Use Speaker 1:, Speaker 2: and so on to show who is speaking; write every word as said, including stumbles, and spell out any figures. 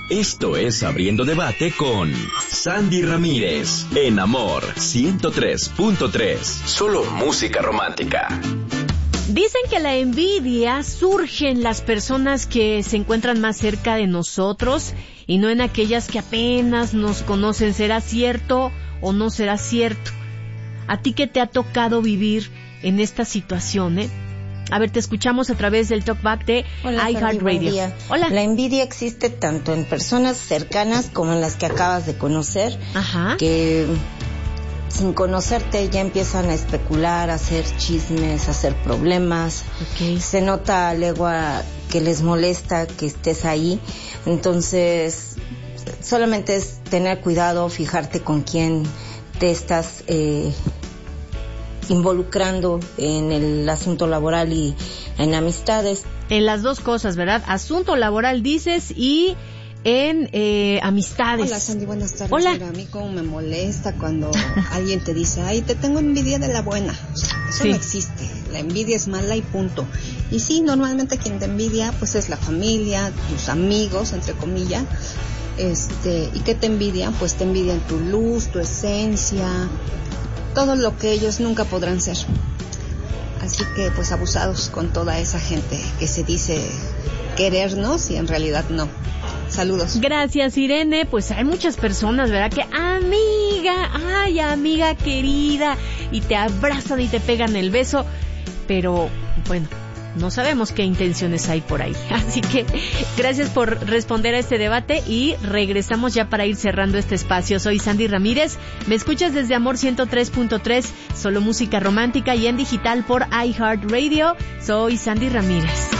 Speaker 1: Esto es Abriendo Debate con Sandy Ramírez, en Amor ciento tres punto tres. Solo música romántica.
Speaker 2: Dicen que la envidia surge en las personas que se encuentran más cerca de nosotros y no en aquellas que apenas nos conocen. ¿Será cierto o no será cierto? ¿A ti qué te ha tocado vivir en esta situación, eh? A ver, te escuchamos a través del Talkback de iHeartRadio. Hola.
Speaker 3: La envidia existe tanto en personas cercanas como en las que acabas de conocer. Ajá. Que sin conocerte ya empiezan a especular, a hacer chismes, a hacer problemas. Okay. Se nota a legua que les molesta que estés ahí. Entonces, solamente es tener cuidado, fijarte con quién te estás eh, involucrando en el asunto laboral y en amistades.
Speaker 2: En las dos cosas, ¿verdad? Asunto laboral dices y en eh, amistades.
Speaker 4: Hola, Sandy, buenas tardes.
Speaker 2: Hola.
Speaker 4: Mira, a mí como me molesta cuando alguien te dice, ay, te tengo envidia de la buena. O sea, eso sí. No existe. La envidia es mala y punto. Y sí, normalmente quien te envidia pues es la familia, tus amigos, entre comillas. Este, ¿y qué te envidian? Pues te envidian tu luz, tu esencia, todo lo que ellos nunca podrán ser. Así que pues abusados con toda esa gente que se dice querernos y en realidad no. Saludos.
Speaker 2: Gracias, Irene. Pues hay muchas personas, ¿verdad? Que amiga, ay, amiga querida, y te abrazan y te pegan el beso, pero bueno, no sabemos qué intenciones hay por ahí. Así que gracias por responder a este debate y regresamos ya para ir cerrando este espacio. Soy Sandy Ramírez. Me escuchas desde Amor ciento tres punto tres, solo música romántica y en digital por iHeartRadio. Soy Sandy Ramírez.